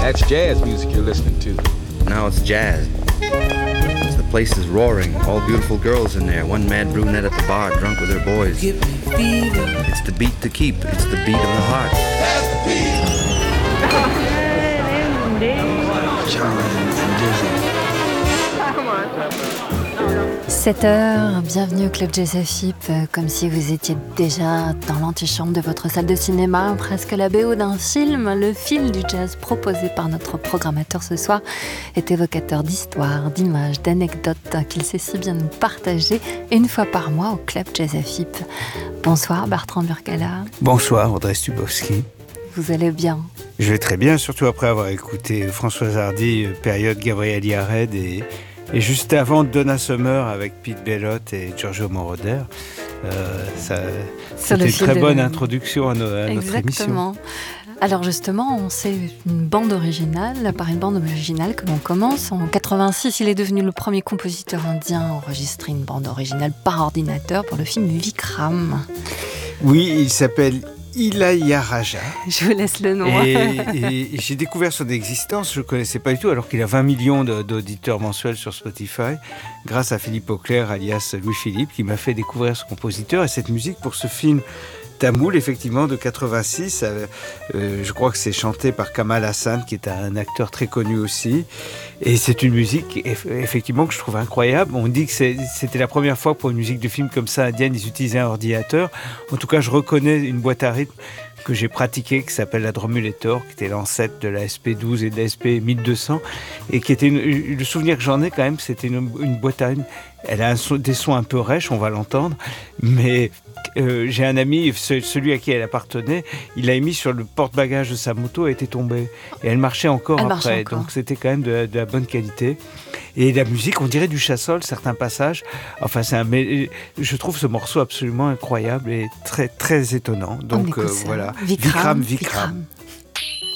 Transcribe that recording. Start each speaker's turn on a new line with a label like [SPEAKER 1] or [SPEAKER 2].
[SPEAKER 1] That's jazz music you're listening to.
[SPEAKER 2] Now it's jazz. The place is roaring. All beautiful girls in there. One mad brunette at the bar, drunk with her boys.
[SPEAKER 3] Give me fever.
[SPEAKER 2] It's the beat to keep. It's the beat of the heart.
[SPEAKER 3] That's the beat.
[SPEAKER 1] Charlie and Dizzy.
[SPEAKER 4] 7h, bienvenue au Club Jazz FIP, comme si vous étiez déjà dans l'antichambre de votre salle de cinéma, presque la BO d'un film. Le fil du jazz proposé par notre programmateur ce soir est évocateur d'histoires, d'images, d'anecdotes qu'il sait si bien nous partager une fois par mois au Club Jazz FIP. Bonsoir Bertrand Burkala.
[SPEAKER 5] Bonsoir Audrey Stubowski.
[SPEAKER 4] Vous allez bien?
[SPEAKER 5] Je vais très bien, surtout après avoir écouté Françoise Hardy, période Gabriel Yared et juste avant Donna Summer avec Pete Bellotte et Giorgio Moroder. C'était une très bonne introduction à notre émission.
[SPEAKER 4] Exactement. Alors justement, on sait par une bande originale que l'on commence. En 86, il est devenu le premier compositeur indien à enregistrer une bande originale par ordinateur pour le film Vikram.
[SPEAKER 5] Oui, il s'appelle Ilayaraja.
[SPEAKER 4] Je vous laisse le nom.
[SPEAKER 5] Et j'ai découvert son existence, je ne connaissais pas du tout, alors qu'il a 20 millions d'auditeurs mensuels sur Spotify, grâce à Philippe Auclair, alias Louis-Philippe, qui m'a fait découvrir ce compositeur et cette musique pour ce film Tamoul, effectivement, de 86. Je crois que c'est chanté par Kamal Hassan, qui est un acteur très connu aussi. Et c'est une musique, effectivement, que je trouve incroyable. On dit que c'était la première fois pour une musique de film comme ça, indienne, ils utilisaient un ordinateur. En tout cas, je reconnais une boîte à rythme que j'ai pratiquée, qui s'appelle la Dromulator, qui était l'ancêtre de la SP12 et de la SP1200, et qui était le souvenir que j'en ai quand même, c'était une boîte à rythme. Elle a des sons un peu rêches, on va l'entendre, mais j'ai un ami, celui à qui elle appartenait, il l'a mis sur le porte-bagages de sa moto, elle était tombée. Et elle marchait encore après, donc c'était quand même de la bonne qualité. Et la musique, on dirait du Chassol, certains passages. Enfin, je trouve ce morceau absolument incroyable et très, très étonnant. Donc voilà, Vikram.